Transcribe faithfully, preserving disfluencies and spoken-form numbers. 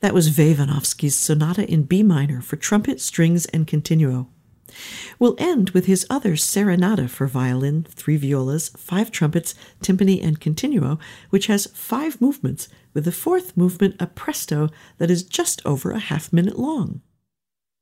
That was Vavinovsky's Sonata in B minor for trumpet, strings, and continuo. We'll end with his other Serenata for violin, three violas, five trumpets, timpani, and continuo, which has five movements, with the fourth movement a presto that is just over a half minute long.